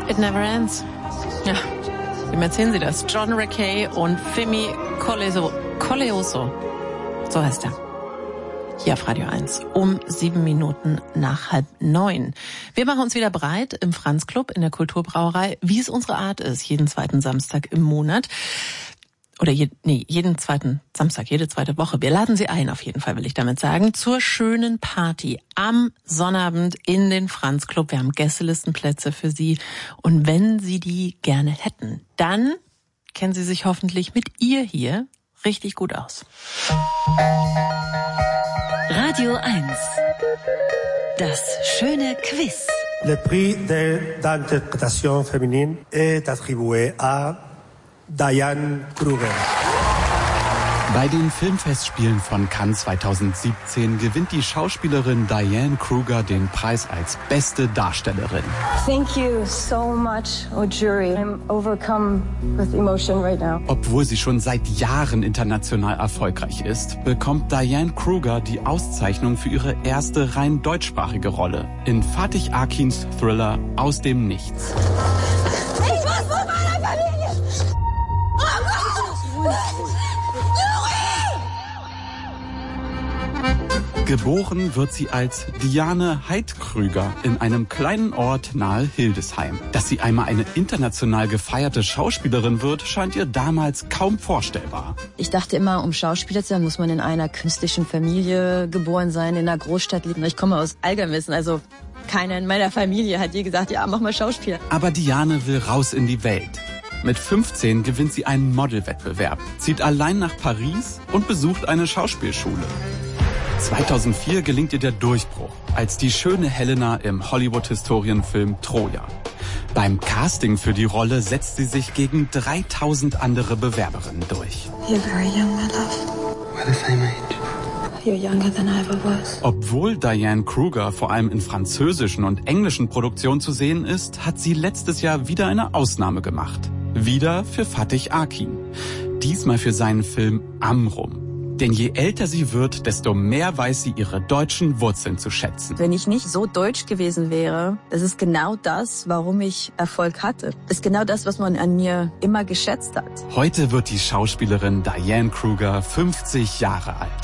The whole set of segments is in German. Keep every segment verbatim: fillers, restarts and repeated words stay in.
It Never Ends. Ja, wem erzählen Sie das? John Rakey und Femi Koleoso. Koleoso. So heißt er. Hier auf Radio eins um sieben Minuten nach halb neun. Wir machen uns wieder breit im Franz Club in der Kulturbrauerei, wie es unsere Art ist, jeden zweiten Samstag im Monat. Oder je, nee, jeden zweiten Samstag, jede zweite Woche. Wir laden Sie ein, auf jeden Fall will ich damit sagen, zur schönen Party am Sonnabend in den Franz Club. Wir haben Gästelistenplätze für Sie. Und wenn Sie die gerne hätten, dann kennen Sie sich hoffentlich mit ihr hier richtig gut aus. Radio eins. Das schöne Quiz. Le prix de l'interprétation féminine est attribué à Diane Kruger. Bei den Filmfestspielen von Cannes zweitausendsiebzehn gewinnt die Schauspielerin Diane Kruger den Preis als beste Darstellerin. Thank you so much, oh jury. I'm overcome with emotion right now. Obwohl sie schon seit Jahren international erfolgreich ist, bekommt Diane Kruger die Auszeichnung für ihre erste rein deutschsprachige Rolle in Fatih Akins Thriller Aus dem Nichts. Ich muss von meiner Familie! Oh Gott! Geboren wird sie als Diane Heidkrüger in einem kleinen Ort nahe Hildesheim. Dass sie einmal eine international gefeierte Schauspielerin wird, scheint ihr damals kaum vorstellbar. Ich dachte immer, um Schauspieler zu sein, muss man in einer künstlichen Familie geboren sein, in einer Großstadt leben. Ich komme aus Algermissen, also keiner in meiner Familie hat je gesagt, ja, mach mal Schauspieler. Aber Diane will raus in die Welt. Mit fünfzehn gewinnt sie einen Modelwettbewerb, zieht allein nach Paris und besucht eine Schauspielschule. zweitausendvier gelingt ihr der Durchbruch als die schöne Helena im Hollywood-Historienfilm Troja. Beim Casting für die Rolle setzt sie sich gegen dreitausend andere Bewerberinnen durch. You're very young, my love. We're the same age. You're younger than I ever was. Obwohl Diane Kruger vor allem in französischen und englischen Produktionen zu sehen ist, hat sie letztes Jahr wieder eine Ausnahme gemacht. Wieder für Fatih Akin. Diesmal für seinen Film Amrum. Denn je älter sie wird, desto mehr weiß sie ihre deutschen Wurzeln zu schätzen. Wenn ich nicht so deutsch gewesen wäre, das ist genau das, warum ich Erfolg hatte. Das ist genau das, was man an mir immer geschätzt hat. Heute wird die Schauspielerin Diane Kruger fünfzig Jahre alt.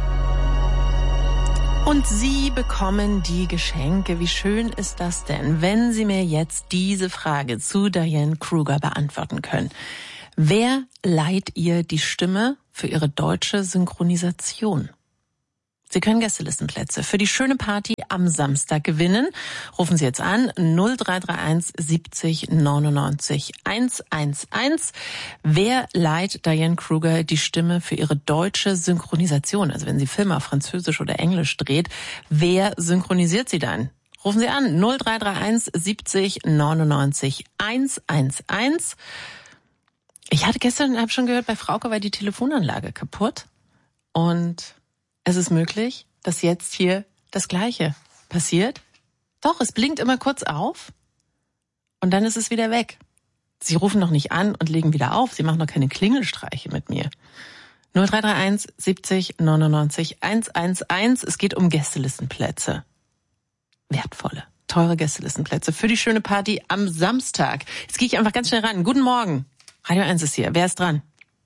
Und Sie bekommen die Geschenke. Wie schön ist das denn, wenn Sie mir jetzt diese Frage zu Diane Kruger beantworten können. Wer leiht ihr die Stimme für Ihre deutsche Synchronisation? Sie können Gästelistenplätze für die schöne Party am Samstag gewinnen. Rufen Sie jetzt an null drei drei eins siebzig neunundneunzig hundertelf. Wer leiht Diane Kruger die Stimme für ihre deutsche Synchronisation? Also wenn sie Filme auf Französisch oder Englisch dreht, wer synchronisiert sie dann? Rufen Sie an null drei drei eins siebzig neunundneunzig hundertelf. Ich hatte gestern, habe schon gehört, bei Frauke war die Telefonanlage kaputt. Und es ist möglich, dass jetzt hier das Gleiche passiert. Doch, es blinkt immer kurz auf und dann ist es wieder weg. Sie rufen noch nicht an und legen wieder auf. Sie machen noch keine Klingelstreiche mit mir. null drei drei eins siebzig neunundneunzig hundertelf. Es geht um Gästelistenplätze. Wertvolle, teure Gästelistenplätze für die schöne Party am Samstag. Jetzt gehe ich einfach ganz schnell ran. Guten Morgen. Radio eins ist hier. Wer ist dran?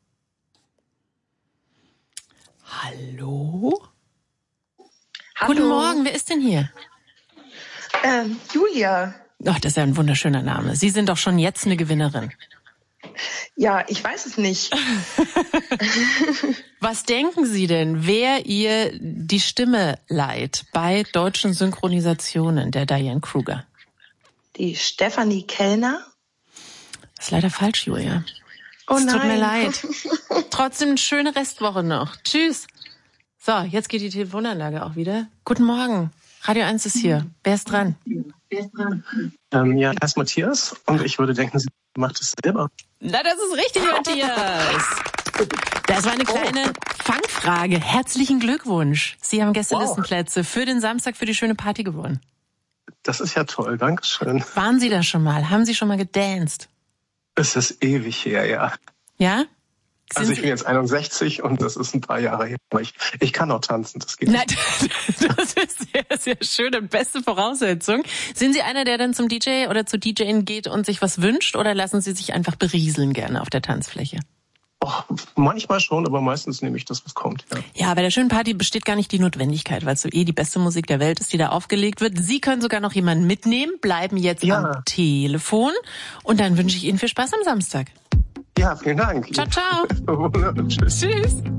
Hallo? Hallo? Guten Morgen. Wer ist denn hier? Ähm, Julia. Ach, das ist ja ein wunderschöner Name. Sie sind doch schon jetzt eine Gewinnerin. Ja, ich weiß es nicht. Was denken Sie denn, wer ihr die Stimme leiht bei deutschen Synchronisationen der Diane Kruger? Die Stefanie Kellner? Das ist leider falsch, Julia. Oh es nein. tut mir leid. Trotzdem eine schöne Restwoche noch. Tschüss. So, jetzt geht die Telefonanlage auch wieder. Guten Morgen. Radio eins ist hier. Wer ist dran? Wer ist dran? Ähm, ja, das ist Matthias und ich würde denken, sie macht es selber. Na, das ist richtig, Matthias. Das war eine kleine Fangfrage. Herzlichen Glückwunsch. Sie haben Gästelistenplätze für den Samstag für die schöne Party gewonnen. Das ist ja toll, Dankeschön. Waren Sie da schon mal? Haben Sie schon mal gedanced? Es ist ewig her, ja. Ja? Also ich bin jetzt einundsechzig und das ist ein paar Jahre her. Aber ich, ich kann auch tanzen, das geht. Nein, das ist sehr, sehr schön und beste Voraussetzung. Sind Sie einer, der dann zum D J oder zu DJen geht und sich was wünscht, oder lassen Sie sich einfach berieseln gerne auf der Tanzfläche? Oh, manchmal schon, aber meistens nehme ich das, was kommt. Ja. Ja, bei der schönen Party besteht gar nicht die Notwendigkeit, weil es so eh die beste Musik der Welt ist, die da aufgelegt wird. Sie können sogar noch jemanden mitnehmen, bleiben jetzt ja. am Telefon und dann wünsche ich Ihnen viel Spaß am Samstag. Ja, vielen Dank. Ciao, ciao. Tschüss. Tschüss.